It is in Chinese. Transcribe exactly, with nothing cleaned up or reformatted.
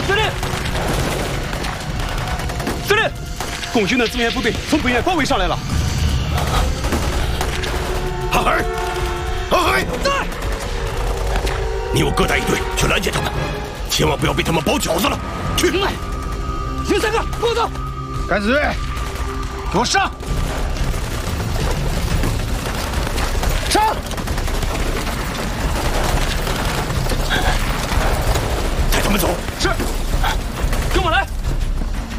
司令，司令，共军的增援部队从北面包围上来了。 阿海，阿海， 在。 你我各带一队去拦截他们，千万不要被他们包饺子了。去。 明白。你们三个跟我走。 敢死队，给我上！